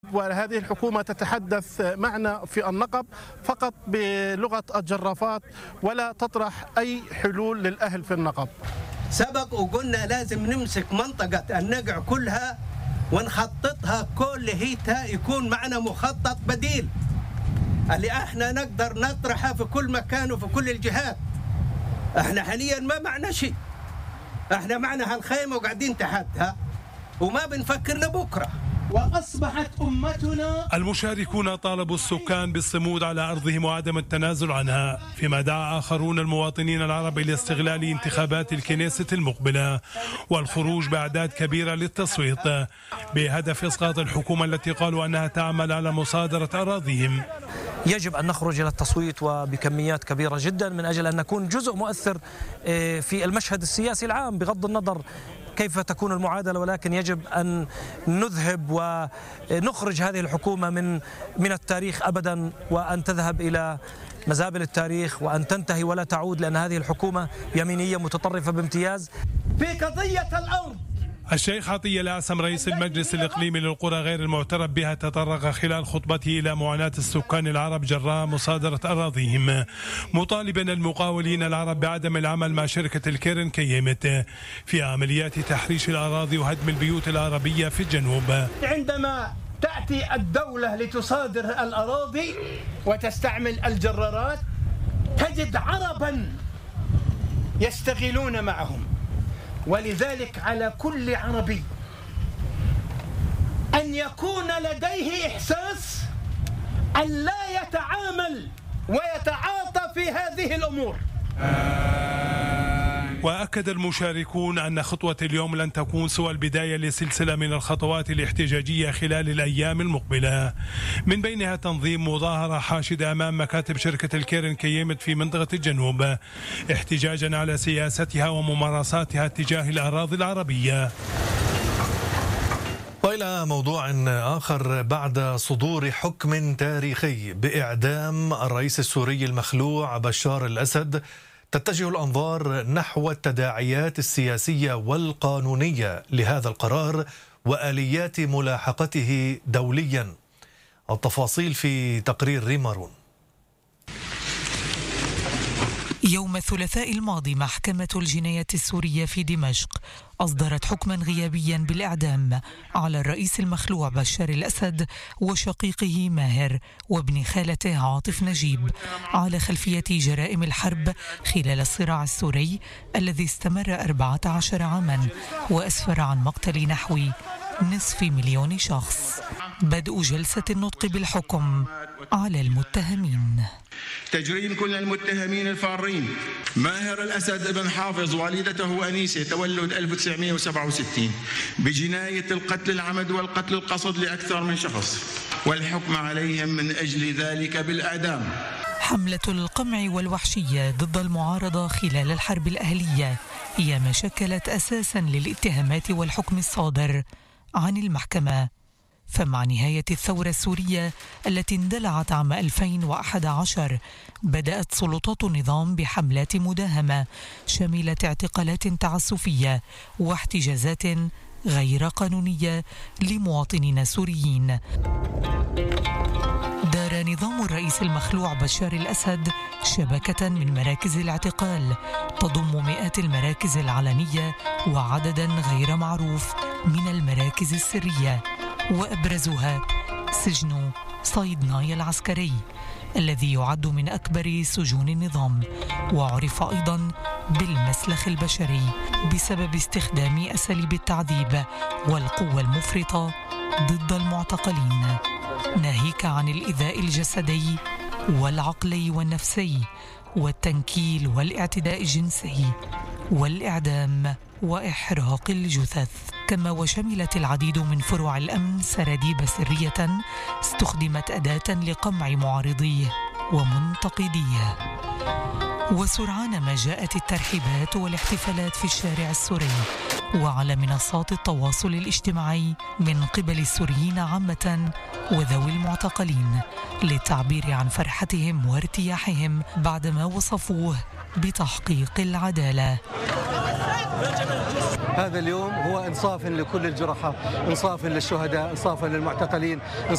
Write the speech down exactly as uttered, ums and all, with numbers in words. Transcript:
وهذه الحكومة تتحدث معنا في النقب فقط بلغة الجرافات ولا تطرح أي حلول للأهل في النقب. سبق وقلنا لازم نمسك منطقة النقع كلها ونخططها كل هيتها، يكون معنا مخطط بديل اللي احنا نقدر نطرحها في كل مكان وفي كل الجهات. احنا حاليا ما معنا شيء، احنا معنا هالخيمة وقاعدين تحتها وما بنفكر لبكرة. وأصبحت أمتنا. المشاركون طالبوا السكان بالصمود على أرضهم وعدم التنازل عنها، فيما دعا آخرون المواطنين العرب إلى استغلال انتخابات الكنيسة المقبلة والخروج بأعداد كبيرة للتصويت بهدف إسقاط الحكومة التي قالوا أنها تعمل على مصادرة أراضيهم. يجب أن نخرج إلى التصويت وبكميات كبيرة جدا من أجل أن نكون جزء مؤثر في المشهد السياسي العام، بغض النظر كيف تكون المعادلة، ولكن يجب أن نذهب ونخرج هذه الحكومة من من التاريخ أبدا، وأن تذهب إلى مزابل التاريخ وأن تنتهي ولا تعود، لأن هذه الحكومة يمينية متطرفة بامتياز. في قضية الأرض الشيخ عطية الأعسم رئيس المجلس الإقليمي للقرى غير المعترف بها تطرق خلال خطبته إلى معاناة السكان العرب جراء مصادرة أراضيهم، مطالبا المقاولين العرب بعدم العمل مع شركة الكيرن كيمت في عمليات تحريش الأراضي وهدم البيوت العربية في الجنوب. عندما تأتي الدولة لتصادر الأراضي وتستعمل الجرارات تجد عربا يستغلون معهم، ولذلك على كل عربي أن يكون لديه إحساس أن لا يتعامل ويتعاطى في هذه الأمور. وأكد المشاركون أن خطوة اليوم لن تكون سوى البداية لسلسلة من الخطوات الاحتجاجية خلال الأيام المقبلة، من بينها تنظيم مظاهرة حاشدة أمام مكاتب شركة الكيرن كيمت في منطقة الجنوب احتجاجا على سياستها وممارساتها تجاه الأراضي العربية. وإلى موضوع آخر، بعد صدور حكم تاريخي بإعدام الرئيس السوري المخلوع بشار الأسد، تتجه الأنظار نحو التداعيات السياسية والقانونية لهذا القرار وآليات ملاحقته دوليا. التفاصيل في تقرير ريمارون. يوم الثلاثاء الماضي محكمة الجنايات السورية في دمشق أصدرت حكما غيابيا بالإعدام على الرئيس المخلوع بشار الأسد وشقيقه ماهر وابن خالته عاطف نجيب على خلفية جرائم الحرب خلال الصراع السوري الذي استمر أربعة عشر عاما وأسفر عن مقتل نحو نصف مليون شخص. بدء جلسة النطق بالحكم على المتهمين. تجريم كل المتهمين الفارين: ماهر الأسد ابن حافظ والدته أنيسة تولد ألف وتسعمئة وسبعة وستين بجناية القتل العمد والقتل القصد لأكثر من شخص، والحكم عليهم من أجل ذلك بالإعدام. حملة القمع والوحشية ضد المعارضة خلال الحرب الأهلية هي ما شكلت أساسا للاتهامات والحكم الصادر عن المحكمة. فمع نهاية الثورة السورية التي اندلعت عام ألفين وأحد عشر بدأت سلطات النظام بحملات مداهمة شملة اعتقالات تعسفية واحتجازات غير قانونية لمواطنين سوريين. دار نظام الرئيس المخلوع بشار الأسد شبكة من مراكز الاعتقال تضم مئات المراكز العلنية وعددا غير معروف من المراكز السرية، وأبرزها سجن صيدناي العسكري الذي يعد من أكبر سجون النظام، وعرف أيضا بالمسلخ البشري بسبب استخدام أساليب التعذيب والقوة المفرطة ضد المعتقلين، ناهيك عن الإيذاء الجسدي والعقلي والنفسي والتنكيل والاعتداء الجنسي والإعدام وإحراق الجثث. كما وشملت العديد من فروع الأمن سراديب سرية استخدمت أداة لقمع معارضيه ومنتقديه. وسرعان ما جاءت الترحيبات والاحتفالات في الشارع السوري وعلى منصات التواصل الاجتماعي من قبل السوريين عامة وذوي المعتقلين للتعبير عن فرحتهم وارتياحهم بعدما وصفوه بتحقيق العدالة. هذا اليوم هو إنصاف لكل الجرحى، إنصاف للشهداء، إنصاف للمعتقلين،